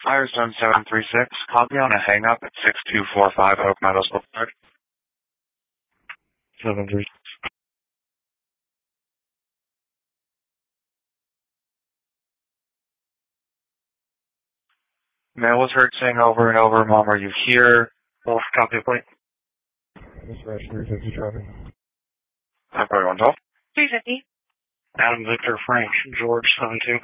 Firestone 736, copy on a hang-up at 6245 Oak Meadows Boulevard. 736. Mail was heard saying over and over, Mom, are you here? Off, copy plate. Dispatch 350 traffic. 112. 350. Adam Victor Frank, George 72.